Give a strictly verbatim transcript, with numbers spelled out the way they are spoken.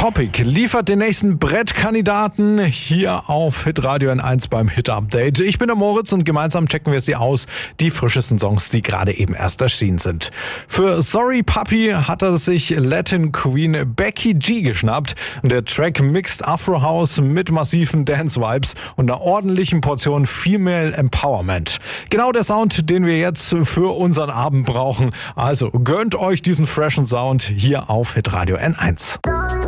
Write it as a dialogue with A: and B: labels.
A: Topic liefert den nächsten Brettkandidaten hier auf Hitradio N eins beim Hit Update. Ich bin der Moritz und gemeinsam checken wir sie aus, die frischesten Songs, die gerade eben erst erschienen sind. Für Sorry Puppy hat er sich Latin Queen Becky G geschnappt. Der Track mixt Afro House mit massiven Dance Vibes und einer ordentlichen Portion Female Empowerment. Genau der Sound, den wir jetzt für unseren Abend brauchen. Also gönnt euch diesen freshen Sound hier auf Hitradio N eins.